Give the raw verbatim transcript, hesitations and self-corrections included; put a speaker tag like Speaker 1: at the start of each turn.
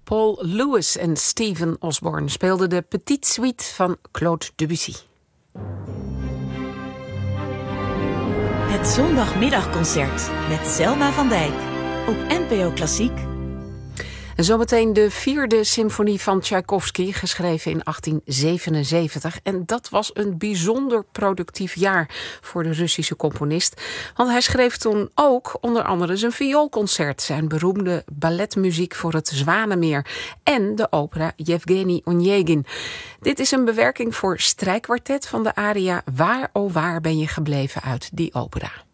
Speaker 1: Paul Lewis en Stephen Osborne speelden de Petite Suite van Claude Debussy.
Speaker 2: Het zondagmiddagconcert met Selma van Dijk op N P O Klassiek.
Speaker 1: En zometeen de vierde symfonie van Tchaikovsky, geschreven in achttien zevenenzeventig. En dat was een bijzonder productief jaar voor de Russische componist. Want hij schreef toen ook onder andere zijn vioolconcert, zijn beroemde balletmuziek voor het Zwanenmeer en de opera Yevgeny Onegin. Dit is een bewerking voor strijkkwartet van de aria Waar, o waar ben je gebleven uit die opera.